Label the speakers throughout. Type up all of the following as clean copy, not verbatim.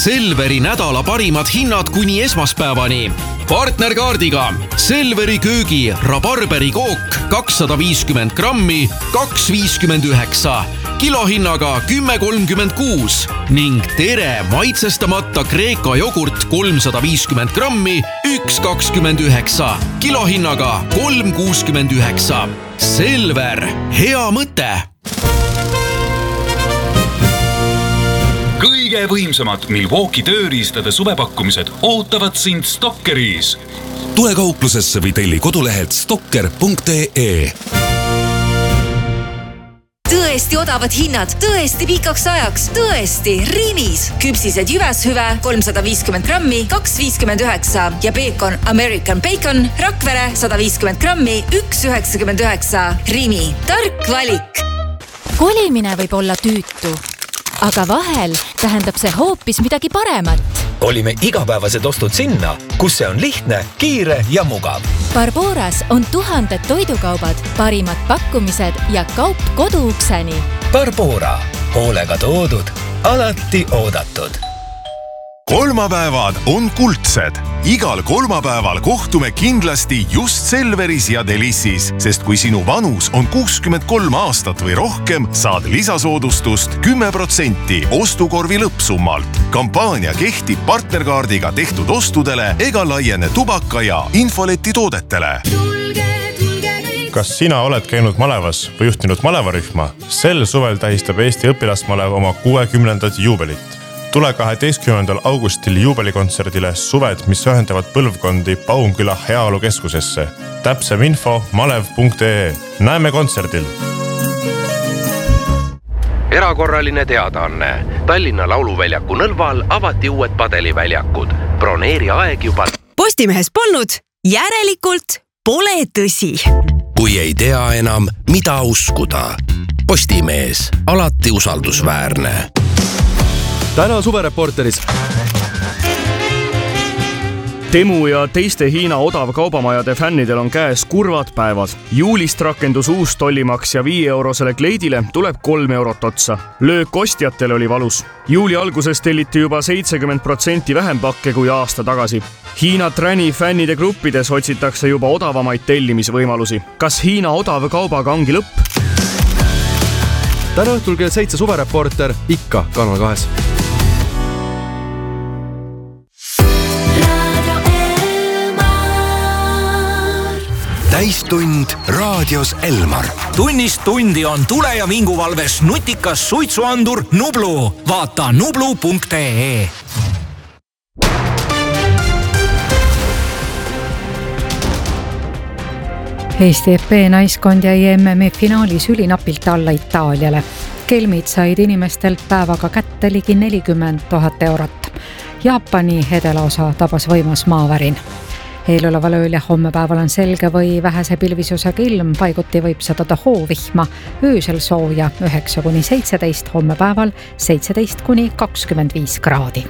Speaker 1: Selveri nädala parimad hinnad kuni esmaspäevani. Partnerkaardiga Selveri köögi rabarberi kook 250 grammi 2,59, kilohinnaga 10,36 ning Tere maitsestamata Kreeka jogurt 350 grammi 1,29, kilohinnaga 3,69. Selver, hea mõte!
Speaker 2: Kõige võimsamad Milwaukee tööriistade suvepakkumised ootavad sind Stockeris.
Speaker 3: Tule kauplusesse või telli kodulehelt stocker.ee.
Speaker 4: Tõesti odavad hinnad, tõesti pikaks ajaks, tõesti Rimis. Küpsised Jyväshüve 350 grammi 2,59 ja peekon American Bacon Rakvere 150 grammi 1,99. Rimi, tark valik.
Speaker 5: Kolimine võib olla tüütu, aga vahel tähendab see hoopis midagi paremat.
Speaker 6: Kolime igapäevased ostud sinna, kus see on lihtne, kiire ja mugav.
Speaker 5: Barboras on 1000 toidukaubad, parimad pakkumised ja kaup koduukseni.
Speaker 6: Barbora, hoolega toodud, alati oodatud.
Speaker 7: Kolmapäevad on kuldsed. Igal kolmapäeval kohtume kindlasti just Selveris ja Delissis, sest kui sinu vanus on 63 aastat või rohkem, saad lisasoodustust 10% ostukorvi lõppsummalt. Kampaania kehtib partnerkaardiga tehtud ostudele ega laiene tubaka ja infoleti toodetele.
Speaker 8: Kas sina oled käinud malevas või juhtinud malevarühma? Sel suvel tähistab Eesti õpilasmalev oma 60. juubelit. Tule 12. augustil juubelikontserdile Suved, mis ühendavad põlvkondi Paunküla heaolukeskusesse. Täpsem info malev.ee. Näeme kontserdil!
Speaker 9: Erakorraline teadaanne. Tallinna Lauluväljaku Nõlval avati uued padeliväljakud. Broneeri aeg juba...
Speaker 10: Postimehes polnud, järelikult pole tõsi.
Speaker 11: Kui ei tea enam, mida uskuda. Postimees, alati usaldusväärne.
Speaker 12: Täna suvereporteris. Temu ja teiste Hiina odavkaubamajade fännidel on käes kurvad päevad. Juulist rakendus uus tollimaks ja 5-eurosele kleidile tuleb 3 eurot otsa. Löök ostjatele oli valus. Juuli alguses telliti juba 70% vähem pakke kui aasta tagasi. Hiina Trani fännide gruppides otsitakse juba odavamaid tellimisvõimalusi. Kas Hiina odavkaubaga ongi lõpp?
Speaker 13: Täna õhtul kell 7 suvereporter ikka Kanal 2.
Speaker 11: Täistund raadios Elmar.
Speaker 6: Tunnist tundi on tule- ja vinguvalves nutikas suitsuandur Nublu. Vaata nublu.ee.
Speaker 14: Eesti EP naiskond jäi MM-i finaalis ülinapilt alla Itaaliale. Kelmid said inimestelt päevaga kätte ligi 40 000 eurot. Jaapani edelaosa tabas võimas maavärin. Eeloleva ööl ja hommepäeval on selge või vähese pilvisusega ilm, paiguti võib sadada hoovihma, öösel sooja 9-17, hommepäeval 17-25 kraadi.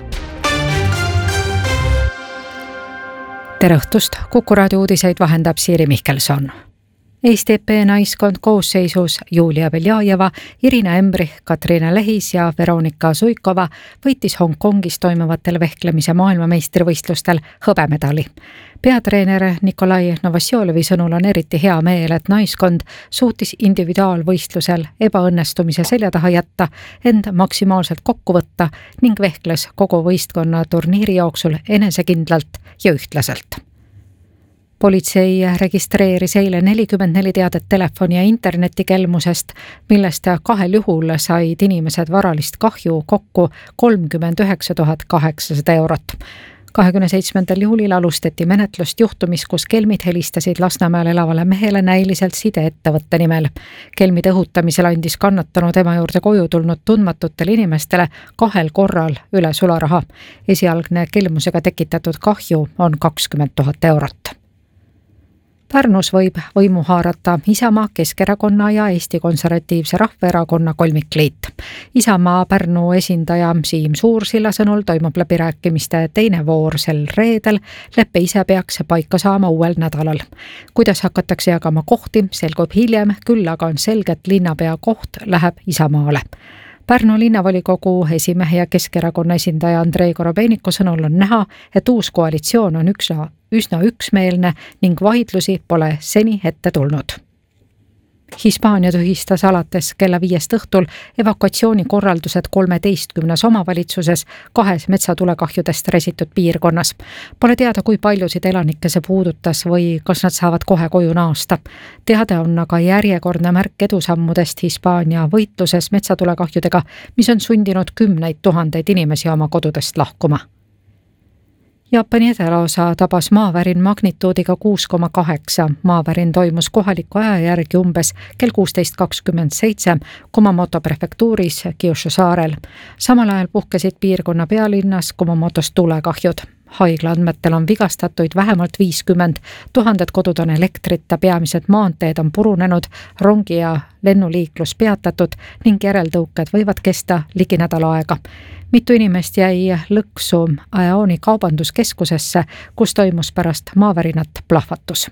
Speaker 14: Tere õhtust, Kuku raadio uudiseid vahendab Siiri Mihkelson. Eesti EP naiskond koosseisus Julia Beljajeva, Irina Embri, Katriina Lehis ja Veronika Suikova võitis Hongkongis toimuvatel vehklemise maailmameistrivõistlustel hõbemedali. Peatreener Nikolai Novosjolevi sõnul on eriti hea meel, et naiskond suutis individuaalvõistlusel ebaõnnestumise selja taha jätta, end maksimaalselt kokku võtta ning vehkles kogu võistkonna turniiri jooksul enesekindlalt ja ühtlaselt. Politsei registreeris eile 44 teadet telefoni- ja internetikelmusest, millest 2 juhul said inimesed varalist kahju kokku 39 800 eurot. 27. juulil alustati menetlust juhtumis, kus kelmid helistasid Lasnamäel elavale mehele näiliselt sideettevõtte nimel. Kelmide õhutamisel andis kannatanud ema juurde koju tulnud tundmatutele inimestele 2 korral üle sularaha. Esialgne kelmusega tekitatud kahju on 20 000 eurot. Pärnus võib võimu haarata Isamaa, Keskerakonna ja Eesti Konservatiivse Rahvaerakonna kolmikliit. Isamaa Pärnu esindaja Siim Suursilla sõnul toimub läbirääkimiste teine voor sel reedel, leppe ise peaks paika saama uuel nädalal. Kuidas hakatakse jagama kohti, selgub hiljem, küll aga on selge, et linnapea koht läheb Isamaale. Pärnu linnavolikogu esimehe ja Keskerakonna esindaja Andrei Korobeiniku sõnul on näha, et uus koalitsioon on üsna üksmeelne ning vaidlusi pole seni ette tulnud. Hispaania tühistas alates kella 5 õhtul evakuatsioonikorraldused 13 omavalitsuses 2 metsatulekahjudest resitud piirkonnas. Pole teada, kui paljusid elanikke see puudutas või kas nad saavad kohe koju naasta. Teade on aga järjekordne märk edusammudest Hispaania võitluses metsatulekahjudega, mis on sundinud 10 000 inimesi oma kodudest lahkuma. Jaapani edelaosa tabas maavärin magnituudiga 6,8. Maavärin toimus kohaliku aja järgi umbes kell 16.27 Kumamoto prefektuuris Kyushu saarel. Samal ajal puhkesid piirkonna pealinnas Kumamotos tulekahjud. Haigla andmetel on vigastatuid vähemalt 50, 1000 kodud on elektrita, peamised maanteed on purunenud, rongi ja lennuliiklus peatatud ning järeltõuked võivad kesta ligi nädala aega. Mitu inimest jäi lõksu Aeoni kaubanduskeskusesse, kus toimus pärast maavärinat plahvatus.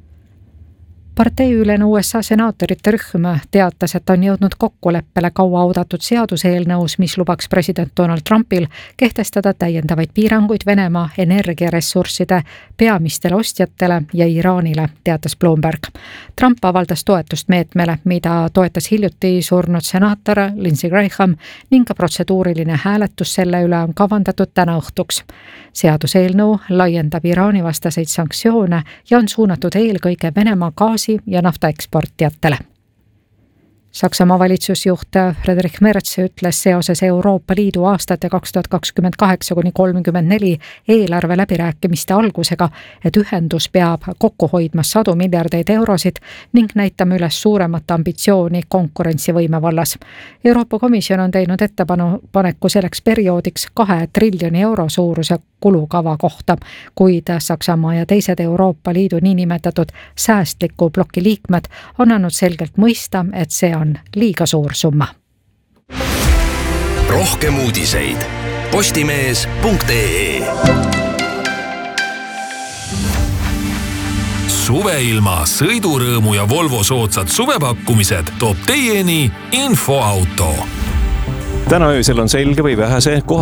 Speaker 14: Parteiülene USA senaatorite rühm teatas, et on jõudnud kokkuleppele kaua oodatud seaduseelnõus, mis lubaks president Donald Trumpil kehtestada täiendavaid piiranguid Venemaa energiaressursside peamistele ostjatele ja Iraanile, teatas Bloomberg. Trump avaldas toetust meetmele, mida toetas hiljuti surnud senaator Lindsey Graham ning protseduuriline hääletus selle üle on kavandatud täna õhtuks. Seaduseelnõu laiendab Iraani vastaseid sanktsioone ja on suunatud eelkõige Venemaa gaasi ja nafta eksportijatele. Saksamaa valitsusjuht Friedrich Merz ütles seoses Euroopa Liidu aastate 2028–34 eelarve läbirääkimiste algusega, et ühendus peab kokku hoidma 100 miljardeid eurosid ning näitama üles suuremat ambitsiooni konkurentsivõime vallas. Euroopa Komisjon on teinud ettepaneku selleks perioodiks 2 triljoni euro suuruse kulukava kohta, kuid Saksamaa ja teised Euroopa Liidu niinimetatud säästliku ploki liikmed on andnud selgelt mõista, et see on liiga suur summa.
Speaker 11: Rohkem uudiseid postimees.ee. Suveilma, sõidurõõmu ja Volvo soodsad suvepakkumised toob teieni Infoauto.
Speaker 15: Täna öösel on selge või vähese